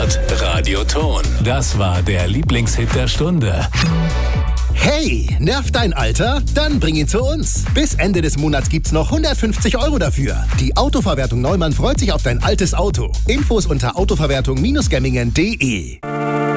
Hört Radio Ton. Das war der Lieblingshit der Stunde. Hey, nervt dein Alter? Dann bring ihn zu uns. Bis Ende des Monats gibt's noch 150 € dafür. Die Autoverwertung Neumann freut sich auf dein altes Auto. Infos unter autoverwertung-gemmingen.de.